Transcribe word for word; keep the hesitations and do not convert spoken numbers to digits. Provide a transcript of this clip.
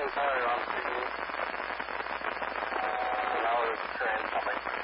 Tower on speed. Now there's a train coming.